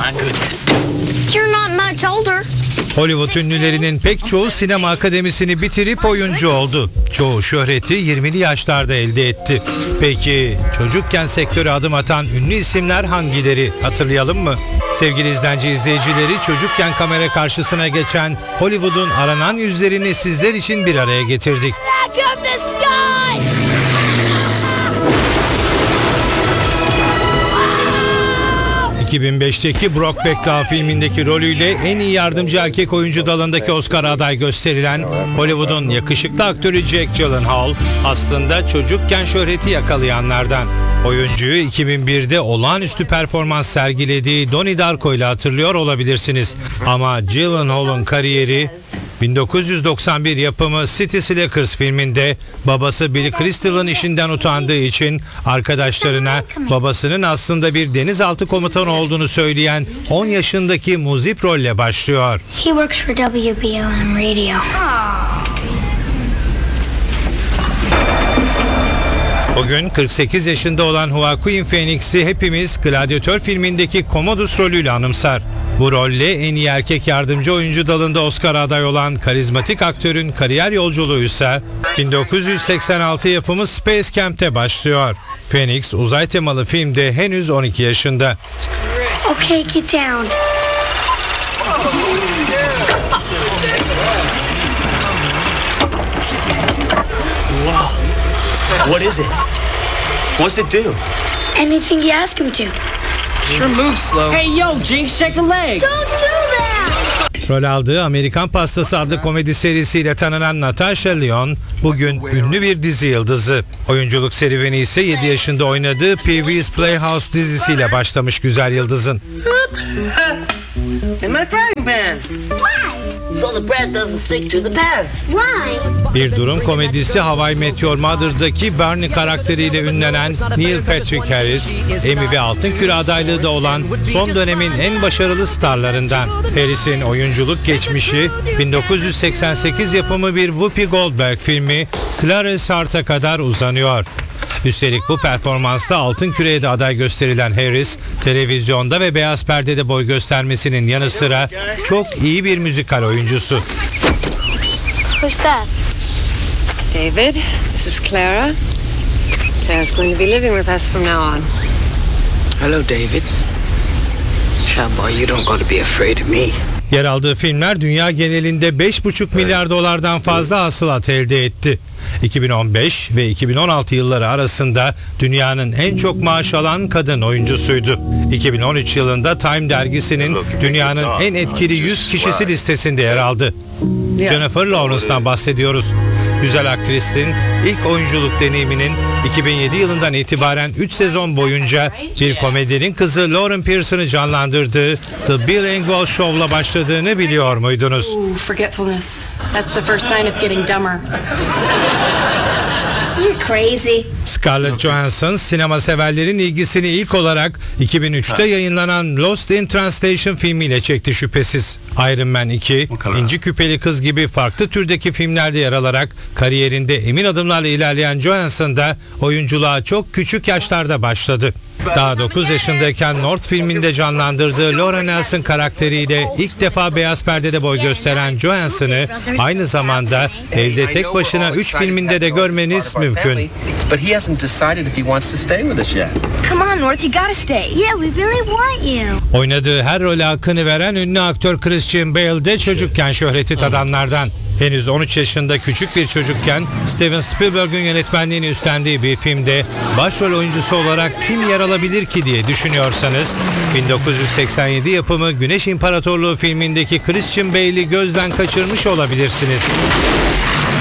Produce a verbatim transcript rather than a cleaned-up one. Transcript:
my goodness. You're not much older. Hollywood ünlülerinin pek çoğu sinema akademisini bitirip oyuncu oldu. Çoğu şöhreti yirmili yaşlarda elde etti. Peki çocukken sektöre adım atan ünlü isimler hangileri? Hatırlayalım mı? Sevgili izleyici izleyicileri, çocukken kamera karşısına geçen Hollywood'un aranan yüzlerini sizler için bir araya getirdik. Look up the sky! iki bin beşteki Brokeback Mountain filmindeki rolüyle en iyi yardımcı erkek oyuncu dalındaki Oscar aday gösterilen Hollywood'un yakışıklı aktörü Jake Gyllenhaal aslında çocukken şöhreti yakalayanlardan. Oyuncuyu iki bin birde olağanüstü performans sergilediği Donnie Darko ile hatırlıyor olabilirsiniz. Ama Gyllenhaal'ın kariyeri bin dokuz yüz doksan bir yapımı City Slickers filminde babası Billy Crystal'ın işinden utandığı için arkadaşlarına babasının aslında bir denizaltı komutanı olduğunu söyleyen on yaşındaki muzip rolle başlıyor. He works for W B L M Radio. Bugün kırk sekiz yaşında olan Joaquin Phoenix'i hepimiz Gladiator filmindeki Commodus rolüyle anımsar. Bu rolle en iyi erkek yardımcı oyuncu dalında Oscar aday olan karizmatik aktörün kariyer yolculuğu ise bin dokuz yüz seksen altı yapımı Space Camp'te başlıyor. Phoenix uzay temalı filmde henüz on iki yaşında. Okay, get down. What is it? What's it do? Anything you ask him to. Sure moves slow. Hey, yo, Jinx, shake a leg. Don't do that! Rol aldığı Amerikan Pastası adlı komedi serisiyle tanınan Natasha Lyonne bugün ünlü bir dizi yıldızı. Oyunculuk serüveni ise yedi yaşında oynadığı Pee-wee's Playhouse dizisiyle başlamış güzel yıldızın. In my frying pan. So the bread doesn't stick to the pan. Why? Bir durum komedisi How I Met Your Mother'daki Barney karakteriyle ünlenen Neil Patrick Harris, Emmy ve Altın Küre adaylığı da olan son dönemin en başarılı starlarından. Harris'in oyunculuk geçmişi bin dokuz yüz seksen sekiz yapımı bir Whoopi Goldberg filmi Clarice Hart'a kadar uzanıyor. Üstelik bu performansta Altın Küre'ye de aday gösterilen Harris, televizyonda ve beyaz perdede boy göstermesinin yanı sıra çok iyi bir müzikal oyuncusu. Who's that? David, this is Clara. Clara's going to be living with us from now on. Hello, David. Child boy, you don't got to be afraid of me. Yer aldığı filmler dünya genelinde beş buçuk milyar dolardan fazla hasılat elde etti. iki bin on beş ve iki bin on altı yılları arasında dünyanın en çok maaş alan kadın oyuncusuydu. iki bin on üç yılında Time dergisinin dünyanın en etkili yüz kişisi listesinde yer aldı. Jennifer Lawrence'dan bahsediyoruz. Güzel aktristin ilk oyunculuk deneyiminin iki bin yedi yılından itibaren üç sezon boyunca bir komedyenin kızı Lauren Pearson'ı canlandırdığı The Bill Engvall Show'la başladığını biliyor muydunuz? Ooh, forgetfulness. That's the first sign of getting dumber. You're crazy. Scarlett Johansson sinema severlerin ilgisini ilk olarak iki bin üçte yayınlanan Lost in Translation filmiyle çekti şüphesiz. Iron Man iki, İnci Küpeli Kız gibi farklı türdeki filmlerde yer alarak kariyerinde emin adımlarla ilerleyen Johansson da oyunculuğa çok küçük yaşlarda başladı. Daha dokuz yaşındayken North filminde canlandırdığı Laura Nelson karakteriyle ilk defa beyaz perdede boy gösteren Johansson'ı aynı zamanda evde tek başına üç filminde de görmeniz mümkün. But he hasn't decided if he wants to stay with us yet. Come on, North, you gotta stay. Yeah, we really want you. Oynadığı her role hakkını veren ünlü aktör Christian Bale de çocukken şöhreti tadanlardan. Henüz on üç yaşında küçük bir çocukken Steven Spielberg'ün yönetmenliğini üstlendiği bir filmde başrol oyuncusu olarak kim yer alabilir ki diye düşünüyorsanız bin dokuz yüz seksen yedi yapımı Güneş İmparatorluğu filmindeki Christian Bale'i gözden kaçırmış olabilirsiniz.